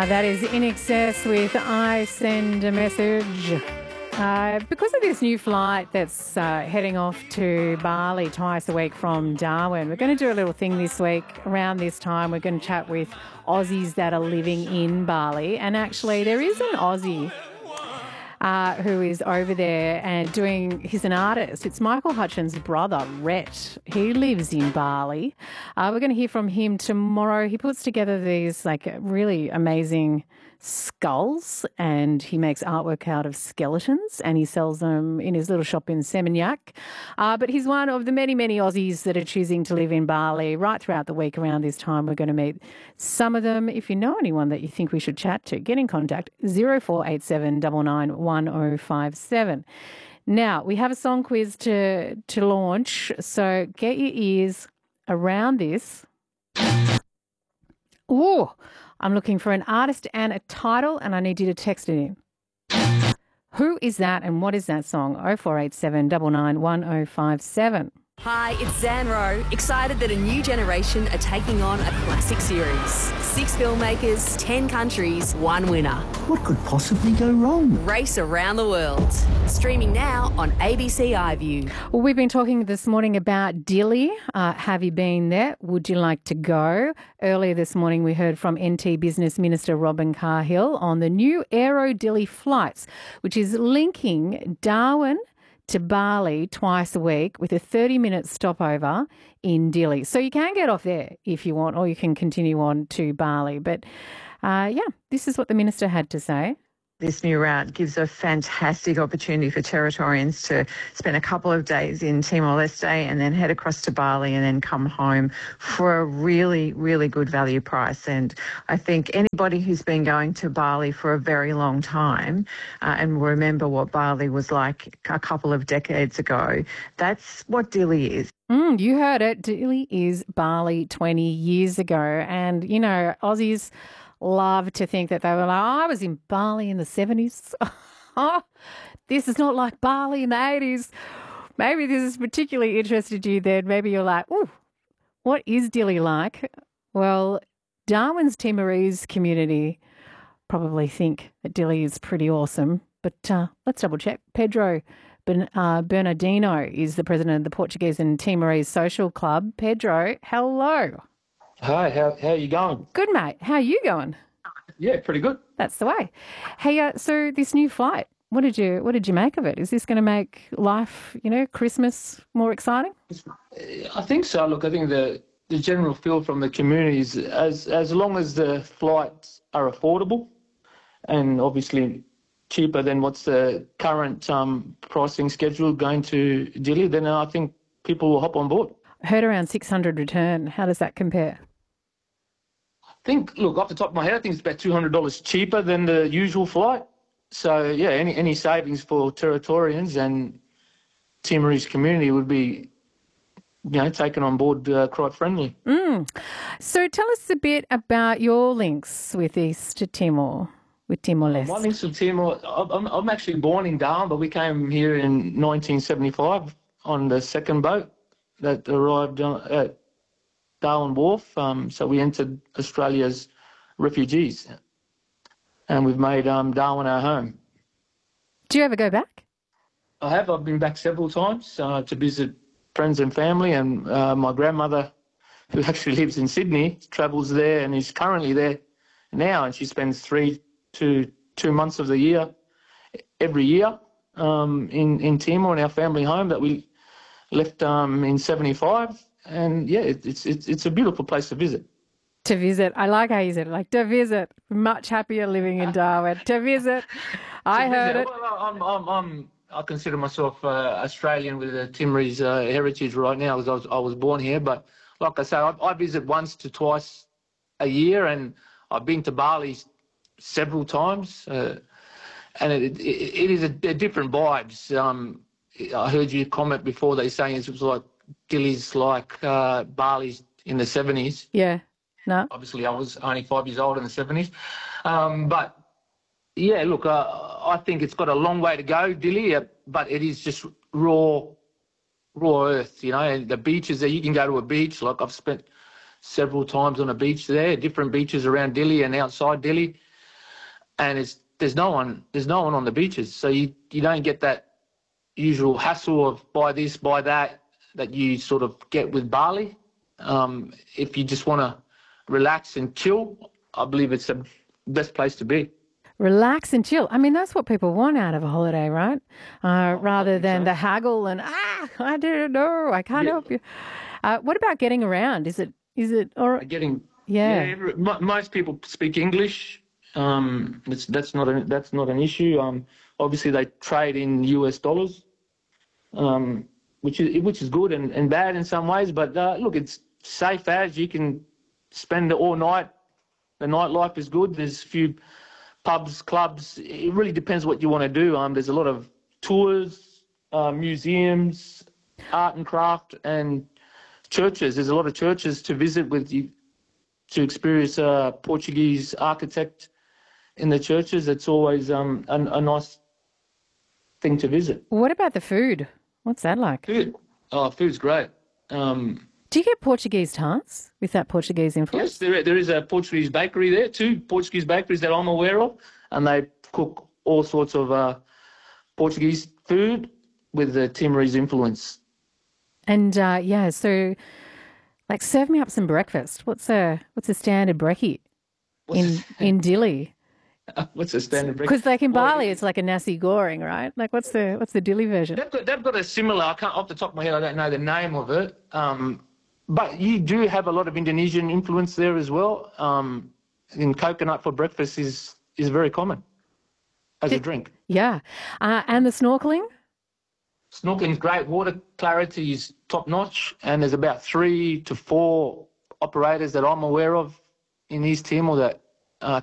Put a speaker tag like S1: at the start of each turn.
S1: That is In Excess with I Send a Message. Because of this new flight that's heading off to Bali twice a week from Darwin, we're going to do a little thing this week. Around this time, we're going to chat with Aussies that are living in Bali. And actually, there is an Aussie who is over there and he's an artist. It's Michael Hutchins' brother, Rhett. He lives in Bali. We're going to hear from him tomorrow. He puts together these really amazing skulls and he makes artwork out of skeletons and he sells them in his little shop in Seminyak. But he's one of the many, many Aussies that are choosing to live in Bali right throughout the week. Around this time, we're going to meet some of them. If you know anyone that you think we should chat to, get in contact, 0487 99 1057. Now, we have a song quiz to launch, so get your ears around this. Ooh, I'm looking for an artist and a title, and I need you to text it in. Who is that and what is that song? 0487 99 1057.
S2: Hi, it's Zan Rowe, excited that a new generation are taking on a classic series. 6 filmmakers, 10 countries, 1 winner.
S3: What could possibly go wrong?
S2: Race around the world. Streaming now on ABC iView.
S1: Well, we've been talking this morning about Dili. Have you been there? Would you like to go? Earlier this morning, we heard from NT Business Minister Robin Carhill on the new Aero Dili flights, which is linking Darwin to Bali twice a week with a 30-minute stopover in Dili. So you can get off there if you want, or you can continue on to Bali. But, this is what the Minister had to say.
S4: This new route gives a fantastic opportunity for Territorians to spend a couple of days in Timor-Leste and then head across to Bali and then come home for a really, really good value price. And I think anybody who's been going to Bali for a very long time and remember what Bali was like a couple of decades ago, that's what Dili is.
S1: You heard it. Dili is Bali 20 years ago. And, Aussies love to think that they were like, I was in Bali in the 70s. This is not like Bali in the 80s. Maybe this is particularly interested you then. Maybe you're like, ooh, what is Dili like? Well, Darwin's Timorese community probably think that Dili is pretty awesome. But let's double check. Pedro Bernardino is the president of the Portuguese and Timorese Social Club. Pedro, hello.
S5: Hi, how are you going?
S1: Good, mate. How are you going?
S5: Yeah, pretty good.
S1: That's the way. Hey, so this new flight, what did you make of it? Is this going to make life, Christmas more exciting?
S5: I think so. Look, I think the general feel from the community is as long as the flights are affordable and obviously cheaper than what's the current pricing schedule going to Dili, then I think people will hop on board.
S1: Heard around 600 return. How does that compare?
S5: I think, look, off the top of my head, I think it's about $200 cheaper than the usual flight. So, yeah, any savings for Territorians and Timorese community would be, taken on board quite friendly.
S1: So tell us a bit about your links with East Timor, with Timor-Leste.
S5: My links with Timor, I'm actually born in Darwin, but we came here in 1975 on the second boat that arrived at Darwin Wharf. So we entered Australia as refugees and we've made Darwin our home.
S1: Do you ever go back?
S5: I have. I've been back several times to visit friends and family, and my grandmother, who actually lives in Sydney, travels there and is currently there now, and she spends 3 to 2 months of the year every year in Timor, in our family home that we left in 75, and yeah, it's a beautiful place to visit.
S1: To visit. I like how you said it, like to visit. Much happier living in Darwin. To visit. I heard it.
S5: Well, I consider myself Australian with a Timorese heritage right now because I was born here. But like I say, I visit once to twice a year, and I've been to Bali several times, and it is a different vibes. I heard you comment before, they saying it was like Dili's like Bali's in the 70s.
S1: Yeah, no.
S5: Obviously, I was only 5 years old in the 70s. But, yeah, look, I think it's got a long way to go, Dili, but it is just raw earth, and the beaches there. You can go to a beach, like I've spent several times on a beach there, different beaches around Dili and outside Dili. and there's no one on the beaches, so you don't get that usual hassle of buy this, buy that you sort of get with Bali. If you just want to relax and chill, I believe it's the best place to be.
S1: Relax and chill. I mean, that's what people want out of a holiday, right? Rather than the haggle and, I don't know, I can't help you. What about getting around? Is it all right?
S5: Most people speak English. That's not an issue. Obviously, they trade in US dollars, which is good and bad in some ways. But look, it's safe as you can spend it all night. The nightlife is good. There's a few pubs, clubs. It really depends what you want to do. There's a lot of tours, museums, art and craft, and churches. There's a lot of churches to visit with you to experience a Portuguese architect in the churches. It's always a nice thing to visit.
S1: What about the food? What's that like?
S5: Food's great.
S1: Do you get Portuguese tarts with that Portuguese influence?
S5: Yes, there is a Portuguese bakery there, 2 Portuguese bakeries that I'm aware of, and they cook all sorts of Portuguese food with the Timorese influence. And
S1: so like serve me up some breakfast. What's a standard brekkie in Dili?
S5: What's a standard breakfast?
S1: Because like in Bali, it's like a nasi goreng, right? Like what's the Dili version?
S5: They've got a similar. I can't off the top of my head. I don't know the name of it. But you do have a lot of Indonesian influence there as well. And coconut for breakfast is very common as a drink.
S1: Yeah. And the snorkeling?
S5: Snorkeling's great. Water clarity is top notch, and there's about 3 to 4 operators that I'm aware of in East Timor that